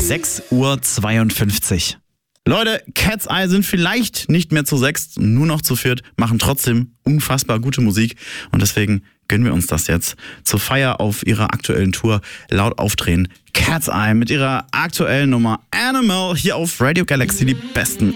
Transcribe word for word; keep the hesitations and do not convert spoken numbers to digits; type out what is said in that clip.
sechs Uhr zweiundfünfzig. Leute, Cat's Eye sind vielleicht nicht mehr zu sechst, nur noch zu viert, machen trotzdem unfassbar gute Musik und deswegen gönnen wir uns das jetzt. Zur Feier auf ihrer aktuellen Tour laut aufdrehen. Cat's Eye mit ihrer aktuellen Nummer Animal hier auf Radio Galaxy, die besten